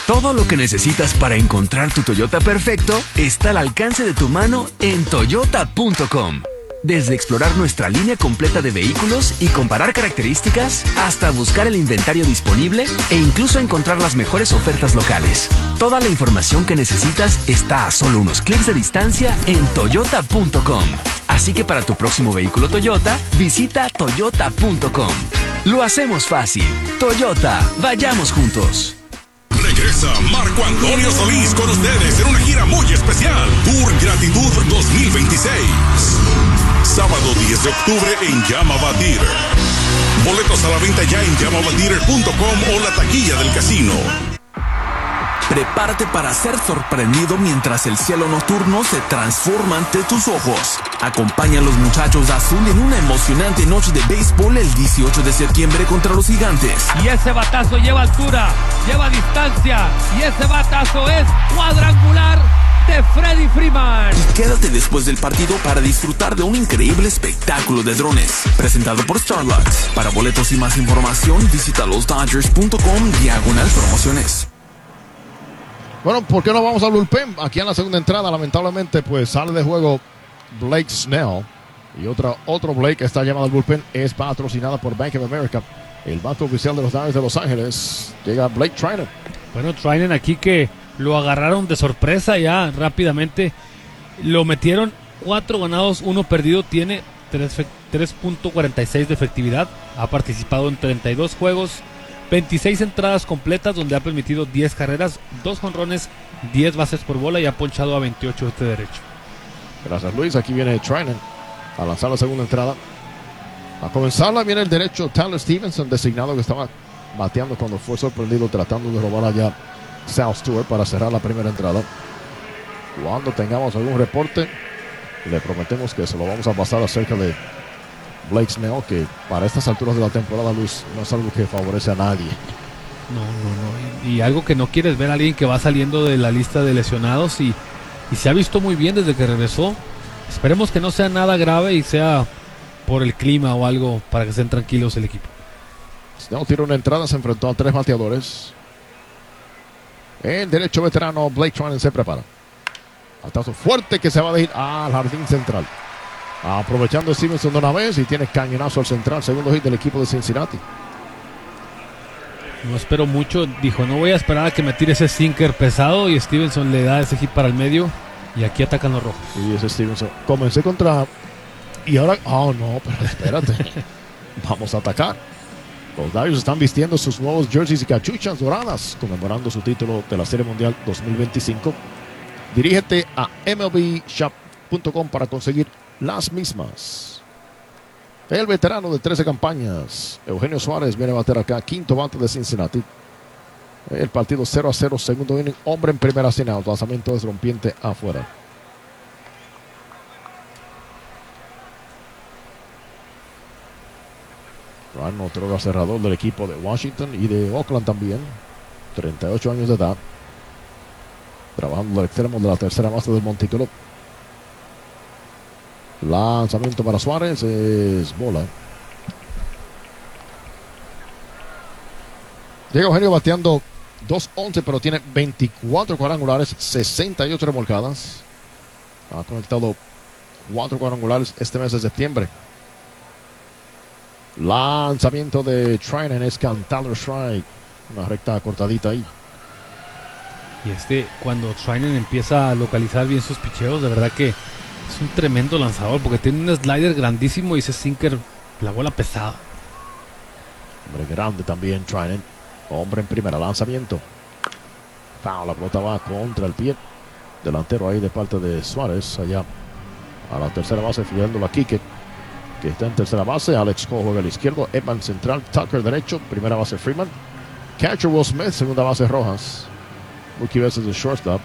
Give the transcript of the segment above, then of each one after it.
Todo lo que necesitas para encontrar tu Toyota perfecto está al alcance de tu mano en Toyota.com. Desde explorar nuestra línea completa de vehículos y comparar características, hasta buscar el inventario disponible e incluso encontrar las mejores ofertas locales. Toda la información que necesitas está a solo unos clics de distancia en Toyota.com. Así que para tu próximo vehículo Toyota, visita Toyota.com. Lo hacemos fácil. Toyota, vayamos juntos. Regresa Marco Antonio Solís con ustedes en una gira muy especial. Tour Gratitud 2026. Sábado 10 de octubre en Llama Batir. Boletos a la venta ya en llamabatir.com o la taquilla del casino. Prepárate para ser sorprendido mientras el cielo nocturno se transforma ante tus ojos. Acompaña a los muchachos azul en una emocionante noche de béisbol el 18 de septiembre contra los Gigantes. Y ese batazo lleva altura, lleva distancia, y ese batazo es cuadrangular de Freddie Freeman. Y quédate después del partido para disfrutar de un increíble espectáculo de drones, presentado por Starlux. Para boletos y más información, visita losdodgers.com/promociones. Bueno, ¿por qué no vamos al bullpen? Aquí en la segunda entrada, lamentablemente, pues sale de juego Blake Snell. Y otro Blake que está llamado al bullpen es patrocinada por Bank of America. El banco oficial de los Dodgers de Los Ángeles. Llega Blake Treinen. Bueno, Treinen aquí que lo agarraron de sorpresa ya rápidamente. Lo metieron 4 ganados, 1 perdido. Tiene 3.46 de efectividad. Ha participado en 32 juegos. 26 entradas completas donde ha permitido 10 carreras, 2 jonrones, 10 bases por bola y ha ponchado a 28 este derecho. Gracias, Luis. Aquí viene Treinen a lanzar la segunda entrada. A comenzarla viene el derecho Tyler Stevenson, designado que estaba bateando cuando fue sorprendido tratando de robar allá Sal Stewart para cerrar la primera entrada. Cuando tengamos algún reporte, le prometemos que se lo vamos a pasar acerca de Blake Snell, que para estas alturas de la temporada, Luis, no es algo que favorece a nadie. No. Y algo que no quieres ver a alguien que va saliendo de la lista de lesionados y se ha visto muy bien desde que regresó. Esperemos que no sea nada grave y sea por el clima o algo para que estén tranquilos el equipo. Snell tiró una entrada, se enfrentó a 3 bateadores. El derecho veterano Blake Treinen se prepara. Batazo fuerte que se va a ir al jardín central. Aprovechando Stevenson de una vez y tiene cañonazo al central. Segundo hit del equipo de Cincinnati. No espero mucho. Dijo, no voy a esperar a que me tire ese sinker pesado. Y Stevenson le da ese hit para el medio. Y aquí atacan los rojos. Y ese Stevenson. Comencé contra... Y ahora... Oh, no, pero espérate. Vamos a atacar. Los Dodgers están vistiendo sus nuevos jerseys y cachuchas doradas, conmemorando su título de la Serie Mundial 2025. Dirígete a MLBshop.com para conseguir las mismas. El veterano de 13 campañas, Eugenio Suárez, viene a bater acá, quinto bate de Cincinnati. El partido 0-0, segundo inning, hombre en primera sin out, lanzamiento es rompiente afuera. Ryan, otro cerrador del equipo de Washington y de Oakland también, 38 años de edad, trabajando al extremo de la tercera base del montículo. Lanzamiento para Suárez es bola. Llega Eugenio bateando 2-11, pero tiene 24 cuadrangulares, 68 remolcadas. Ha conectado 4 cuadrangulares este mes de septiembre. Lanzamiento de Treinen es cantaloupe strike. Una recta cortadita ahí. Y cuando Treinen empieza a localizar bien sus picheos, de verdad que es un tremendo lanzador porque tiene un slider grandísimo y ese sinker, la bola pesada. Hombre grande también Treinen. Hombre en primera, lanzamiento. La pelota va contra el pie delantero ahí de parte de Suárez. Allá a la tercera base, fijando a Quique, que está en tercera base. Alex Cole juega al izquierdo. Edman central. Tucker derecho. Primera base Freeman. Catcher Will Smith. Segunda base Rojas. Mookie Betts es el shortstop.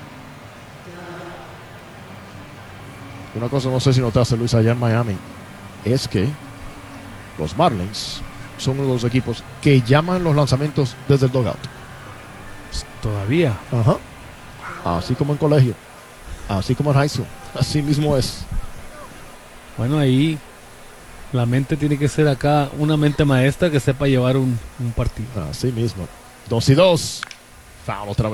Una cosa no sé si notaste, Luis, allá en Miami, es que los Marlins son uno de los equipos que llaman los lanzamientos desde el dugout. Todavía. Ajá. Así como en colegio. Así como en high school. Así mismo es. Bueno, ahí la mente tiene que ser acá una mente maestra que sepa llevar un partido. Así mismo. 2-2. Foul otra vez.